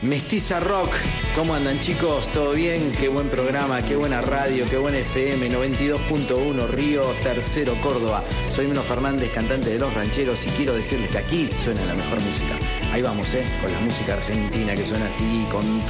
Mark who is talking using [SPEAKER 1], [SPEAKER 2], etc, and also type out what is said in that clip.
[SPEAKER 1] Mestiza Rock, ¿cómo andan chicos? ¿Todo bien? Qué buen programa, qué buena radio, qué buen FM, 92.1 Río Tercero, Córdoba. Soy Meno Fernández, cantante de Los Rancheros, y quiero decirles que aquí suena la mejor música. Ahí vamos, con la música argentina que suena así, con